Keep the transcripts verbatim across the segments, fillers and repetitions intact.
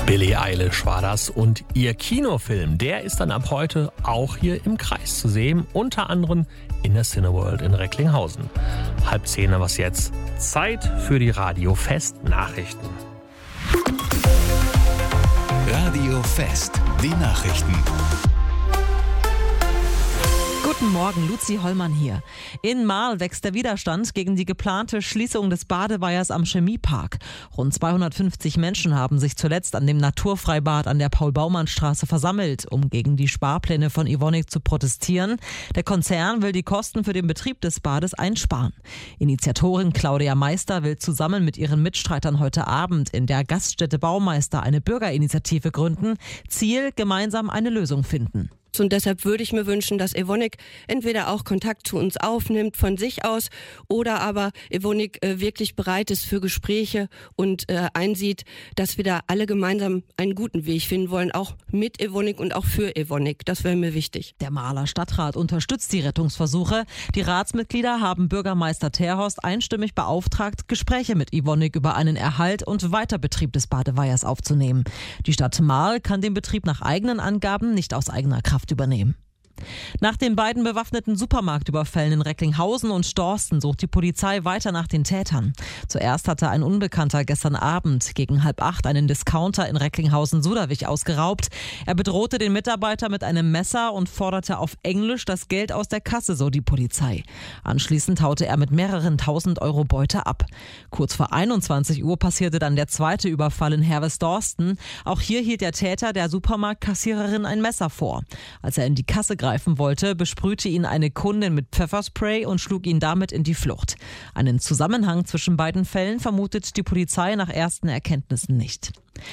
Billie Eilish war das und ihr Kinofilm, der ist dann ab heute auch hier im Kreis zu sehen, unter anderem in der Cineworld in Recklinghausen. Halb zehn, was jetzt? Zeit für die Radio Fest Nachrichten. Radio Fest, die Nachrichten. Guten Morgen, Luzi Hollmann hier. In Marl wächst der Widerstand gegen die geplante Schließung des Badeweihers am Chemiepark. Rund zweihundertfünfzig Menschen haben sich zuletzt an dem Naturfreibad an der Paul-Baumann-Straße versammelt, um gegen die Sparpläne von Evonik zu protestieren. Der Konzern will die Kosten für den Betrieb des Bades einsparen. Initiatorin Claudia Meister will zusammen mit ihren Mitstreitern heute Abend in der Gaststätte Baumeister eine Bürgerinitiative gründen. Ziel: gemeinsam eine Lösung finden. Und deshalb würde ich mir wünschen, dass Evonik entweder auch Kontakt zu uns aufnimmt von sich aus oder aber Evonik äh, wirklich bereit ist für Gespräche und äh, einsieht, dass wir da alle gemeinsam einen guten Weg finden wollen, auch mit Evonik und auch für Evonik. Das wäre mir wichtig. Der Marler Stadtrat unterstützt die Rettungsversuche. Die Ratsmitglieder haben Bürgermeister Terhorst einstimmig beauftragt, Gespräche mit Evonik über einen Erhalt und Weiterbetrieb des Badeweihers aufzunehmen. Die Stadt Marl kann den Betrieb nach eigenen Angaben nicht aus eigener Kraft übernehmen. Nach den beiden bewaffneten Supermarktüberfällen in Recklinghausen und Dorsten sucht die Polizei weiter nach den Tätern. Zuerst hatte ein Unbekannter gestern Abend gegen halb acht einen Discounter in Recklinghausen-Suderwich ausgeraubt. Er bedrohte den Mitarbeiter mit einem Messer und forderte auf Englisch das Geld aus der Kasse, so die Polizei. Anschließend haute er mit mehreren tausend Euro Beute ab. Kurz vor einundzwanzig Uhr passierte dann der zweite Überfall in Herwes-Dorsten. Auch hier hielt der Täter der Supermarktkassiererin ein Messer vor. Als er in die Kasse greifen wollte, besprühte ihn eine Kundin mit Pfefferspray und schlug ihn damit in die Flucht. Einen Zusammenhang zwischen beiden Fällen vermutet die Polizei nach ersten Erkenntnissen nicht.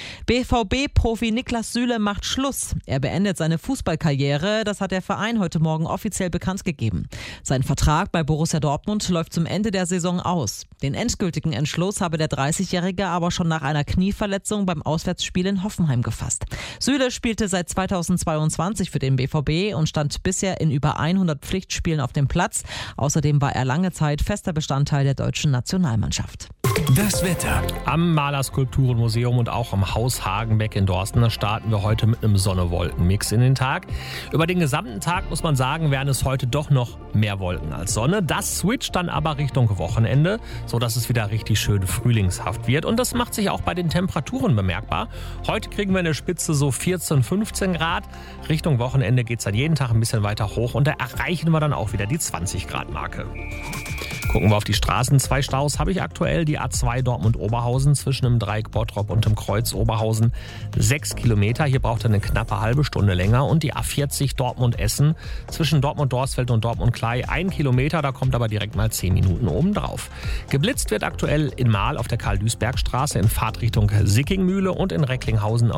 B V B-Profi Niklas Süle macht Schluss. Er beendet seine Fußballkarriere. Das hat der Verein heute Morgen offiziell bekannt gegeben. Sein Vertrag bei Borussia Dortmund läuft zum Ende der Saison aus. Den endgültigen Entschluss habe der dreißigjährige aber schon nach einer Knieverletzung beim Auswärtsspiel in Hoffenheim gefasst. Süle spielte seit zweitausendzweiundzwanzig für den B V B und stand bisher in über hundert Pflichtspielen auf dem Platz. Außerdem war er lange Zeit fester Bestandteil der deutschen Nationalmannschaft. Das Wetter. Am Malerskulpturenmuseum und auch am Haus Hagenbeck in Dorsten, da starten wir heute mit einem Sonne-Wolken-Mix in den Tag. Über den gesamten Tag, muss man sagen, werden es heute doch noch mehr Wolken als Sonne. Das switcht dann aber Richtung Wochenende, sodass es wieder richtig schön frühlingshaft wird. Und das macht sich auch bei den Temperaturen bemerkbar. Heute kriegen wir eine Spitze so vierzehn, fünfzehn Grad. Richtung Wochenende geht es dann jeden Tag ein bisschen weiter hoch und da erreichen wir dann auch wieder die zwanzig Grad Marke. Gucken wir auf die Straßen. Zwei Staus habe ich aktuell. Die A zwei Dortmund-Oberhausen zwischen dem Dreieck Bottrop und dem Kreuz Oberhausen. Sechs Kilometer. Hier braucht er eine knappe halbe Stunde länger. Und die A vierzig Dortmund-Essen zwischen Dortmund-Dorsfeld und Dortmund-Klei. Ein Kilometer, da kommt aber direkt mal zehn Minuten obendrauf. Geblitzt wird aktuell in Marl auf der Karl-Duisberg-Straße in Fahrtrichtung Sickingmühle und in Recklinghausen